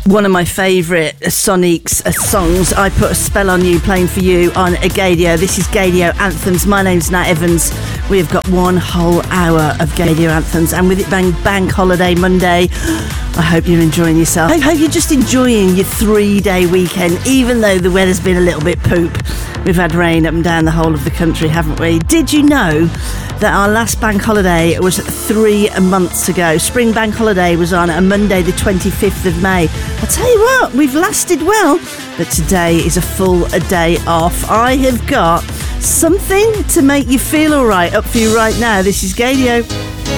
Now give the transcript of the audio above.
One of my favourite Sonic's songs, I Put a Spell on You, playing for you on Gaydio. This is Gaydio Anthems. My name's Nat Evans. We have got one whole hour of Gaydio Anthems, and with it being Bank Holiday Monday, I hope you're enjoying yourself. I hope you're just enjoying your 3-day weekend, even though the weather's been a little bit poop. We've had rain up and down the whole of the country, haven't we? Did you know that our last bank holiday was 3 months ago? Spring bank holiday was on a Monday the 25th of May. I'll tell you what, we've lasted well, but today is a full day off. I have got something to make you feel all right up for you right now. This is Gaydio.